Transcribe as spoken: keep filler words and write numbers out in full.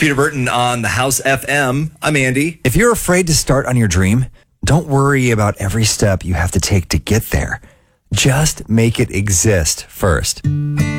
Peter Burton on the House F M. I'm Andy. If you're afraid to start on your dream, don't worry about every step you have to take to get there. Just make it exist first.